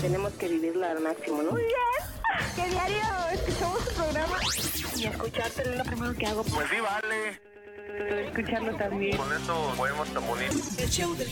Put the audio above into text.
tenemos que vivirla al máximo, ¿no? Muy bien. ¿Qué diario escuchamos tu programa? Y escucharte es lo primero que hago. Pues sí, vale. Escucharlo también. Con eso podemos morir. El show del